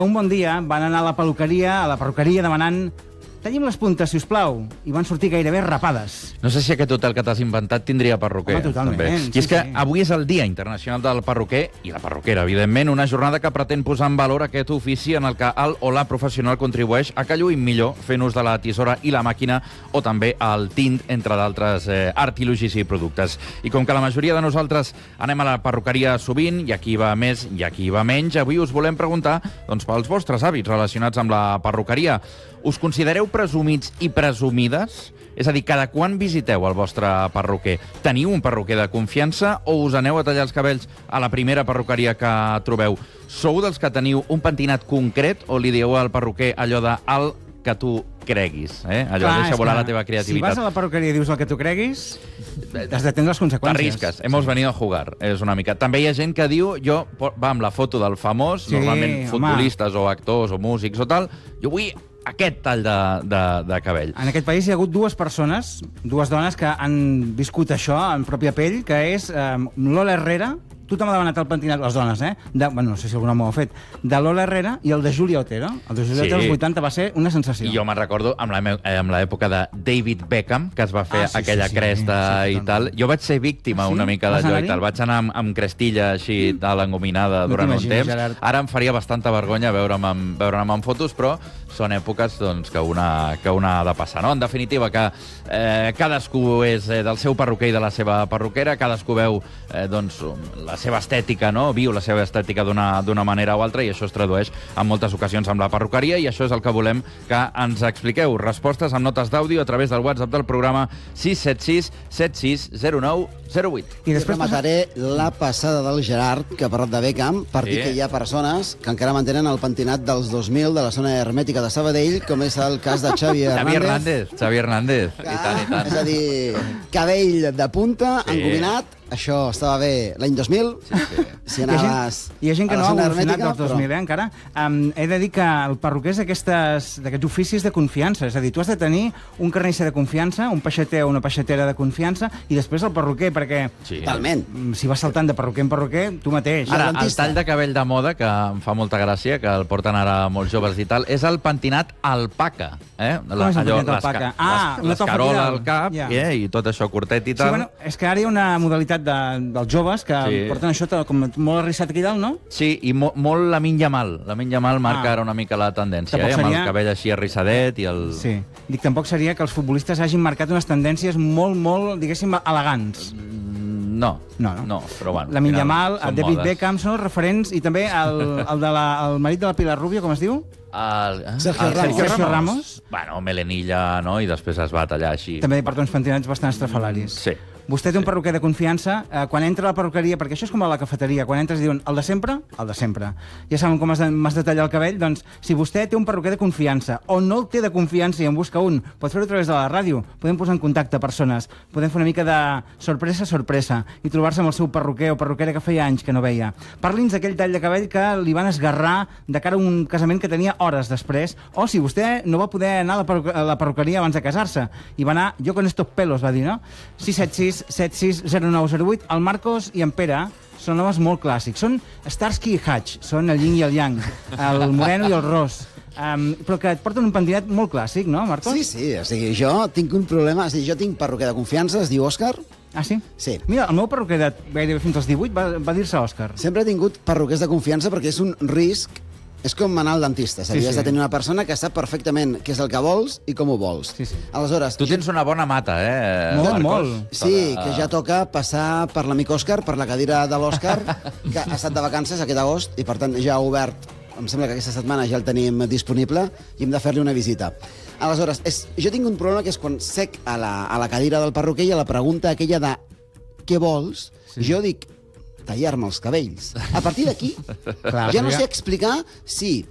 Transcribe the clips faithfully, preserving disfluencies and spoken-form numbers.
Un bon dia van anar a la peluqueria, a la perruqueria demanant «Tenim les puntes, si us plau», i van sortir gairebé rapades. No sé si aquest hotel que t'has inventat tindria perruquer. Home, totalment. També. Sí, I és que sí. avui és el Dia Internacional del Perruquer i la perruquera, evidentment, una jornada que pretén posar en valor aquest ofici en el que el o la professional contribueix a que lluïm millor fent ús de la tisora i la màquina o també el tint, entre d'altres eh, artilugis i productes. I com que la majoria de nosaltres anem a la perruqueria sovint, i aquí va més i aquí va menys, avui us volem preguntar doncs, pels vostres hàbits relacionats amb la perruqueria. Us considereu presumits i presumides? És a dir, cada quan visiteu el vostre perruquer? Teniu un perruquer de confiança o us aneu a tallar els cabells a la primera perruqueria que trobeu? Sou dels que teniu un pentinat concret o li dieu al perruquer allò de el que tu creguis? Eh? Allò Clar, deixa volar que la teva creativitat. Si vas a la perruqueria i dius el que tu creguis, has d'atendre les conseqüències. T'arrisques. Hemos venido a jugar. És una mica. També hi ha gent que diu, jo, va amb la foto del famós, Sí, normalment home. futbolistes o actors o músics o tal, jo vull aquest tall de, de, de cabell. En aquest país hi ha hagut dues persones, dues dones que han viscut això en pròpia pell, que és eh, Lola Herrera, tothom ha demanat el pentinat, les dones, eh? De, bueno, no sé si algun home ho ha fet, de Lola Herrera i el de Julia Otero. El de Julia Sí. Otero als vuitanta va ser una sensació. I jo me'n recordo amb la me- eh, amb l'època de David Beckham, que es va fer Ah, sí, aquella sí, sí, cresta sí, i sí, tal. Jo vaig ser víctima Ah, sí? una mica Vas d'allò anar-hi? i tal. Vaig anar amb, amb crestilla així de l'engominada No durant un t'imagines, temps. Gerard. Ara em faria bastanta vergonya veure'm amb, veure'm amb fotos, però són èpoques doncs, que, una, que una ha de passar. No? En definitiva, que eh, cadascú és eh, del seu perruquer i de la seva perruquera, cadascú veu eh, doncs, la seva estètica, no? Viu la seva estètica d'una manera o altra, i això es tradueix en moltes ocasions amb la perruqueria, i això és el que volem que ens expliqueu. Respostes amb notes d'àudio a través del WhatsApp del programa sis set sis set sis zero nou zero vuit. I I després remataré la passada del Gerard, que ha parlat de Beckham, per dir Sí. que hi ha persones que encara mantenen el pentinat dels dos mil de la zona hermètica de Sabadell, com és el cas de Xavi Hernández. Xavi Hernández, Xavi Hernández. I tant, i tant. És a dir, cabell de punta, Sí. engominat, això estava bé l'any dos mil, Sí, sí. si Hi ha, anaves gent, hi ha gent que a no la ha zona evolucionat hermètica, dels dos mil, eh, encara. Um, he de dir que el perruquer és d'aquestes- d'aquests oficis de confiança. És a dir, tu has de tenir un carnisser de confiança, un peixater o una peixatera de confiança, i després el perruquer, perquè Sí. Totalment. mm, si vas saltant de perruquer en perruquer, tu mateix. I el Ara, el dentista. tall de cabell de moda, que em fa molta gràcia, que el porten ara molts joves i tal, és el pentinat alpaca. Eh? Com és el pentinat les alpaca? ca- Ah, les, una les tofa carola aquí al dalt. cap, Ja. eh? I tot això curtet i Sí, tal. bueno, és que ara hi ha una modalitat de, dels joves que Sí. porten això tot com molt arrissat aquí dalt, no? Sí, i mo molt Lamine Yamal. Lamine Yamal marca Ah. ara una mica la tendència, Tampoc eh? Amb seria- el cabell així arrissadet i el... Sí. Dic, tampoc seria que els futbolistes hagin marcat unes tendències molt, molt, diguéssim, elegants. Mm, No, No, no. no, però bueno. Lamine al final Yamal, són David modes. Beckham són els referents, i també el, el, de la, el marit de la Pilar Rubio, com es diu? El, eh? Sergio el Ramos. Sergio Ramos. Bueno, melenilla, no? I després es va tallar així. També porta uns pentinats bastant estrafalaris. Sí. Vostè té un perruquer de confiança, eh, quan entra a la perruqueria, perquè això és com a la cafeteria, quan entres i diuen el de sempre, el de sempre. Ja saben com has de, m'has de tallar el cabell, doncs si vostè té un perruquer de confiança o no el té de confiança i en busca un, pot fer-ho a través de la ràdio, podem posar en contacte persones, podem fer una mica de sorpresa, sorpresa, i trobar-se amb el seu perruquer o perruquera que feia anys que no veia. Parli'ns d'aquell tall de cabell que li van esgarrar de cara a un casament que tenia hores després, o si vostè no va poder anar a la, perru a la perruqueria abans de casar-se, i va anar, jo con estos pelos, va dir, no? sis set sis set sis zero nou zero vuit. El Marcos i en Pere són homes molt clàssics. Són Starsky i Hutch, són el yin i el yang, el moreno i el ros. Um, però que et porten un pentinat molt clàssic, no, Marcos? Sí, sí, o sigui, jo tinc un problema, és a dir, jo tinc perruquer de confiança, es diu Òscar, Ah, sí? Sí. Mira, el meu perruquer de gairebé fins als divuit va, va dir-se Òscar. sempre he tingut perruquers de confiança perquè és un risc, és com anar al dentista, és a dir, Sí, sí. has de tenir una persona que sap perfectament què és el que vols i com ho vols. Sí, sí. Aleshores, Tu tens una bona mata, eh? Molt, Marcos? molt. sí, que ja toca passar per l'amic Òscar, per la cadira de l'Òscar, que ha estat de vacances aquest agost, i per tant ja ha obert, em sembla que aquesta setmana ja el tenim disponible, i hem de fer-li una visita. Aleshores, és, jo tinc un problema que és quan sec a la, a la cadira del perruquer i a la pregunta aquella de què vols, sí. jo dic tallar-me els cabells. A partir d'aquí, Clar, ja no ja- sé explicar si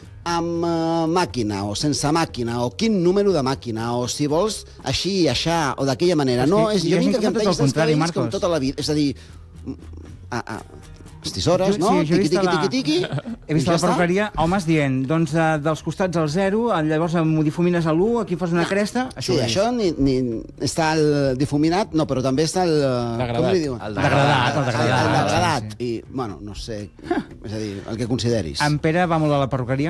amb uh, màquina o sense màquina, o quin número de màquina, o si vols així, aixà, o d'aquella manera. És No, que és, hi ha jo gent vinc que que em fa tot tallis el els contrari, cabells com Marcos. tota la vida. És a dir, a, a, les tisores, Jo- no? sí, jo he tiqui, vist a tiqui, la- tiqui, tiqui. He vist i a ja la està. perruqueria homes dient, doncs eh, dels costats al zero, llavors em difumines a l'u, aquí fas una cresta... Sí, ho he això ni, ni està el difuminat, no, però també està el... eh, Com li diuen? El degradat, el degradat. El degradat. Sí, I, bueno, no sé, és a dir, el que consideris. En Pere va molt a la perruqueria.